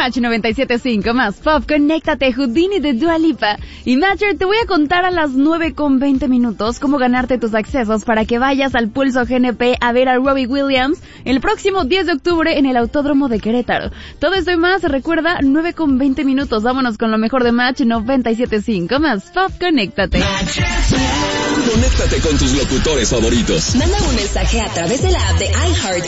Match 97.5 más Pop, conéctate, Houdini de Dua Lipa. Y Matcher, te voy a contar a las 9:20 cómo ganarte tus accesos para que vayas al Pulso GNP a ver a Robbie Williams el próximo 10 de octubre en el Autódromo de Querétaro. Todo esto y más, recuerda, 9:20. Vámonos con lo mejor de Match 97.5 más Pop, conéctate. Conéctate con tus locutores favoritos. Manda un mensaje a través de la app de iHeart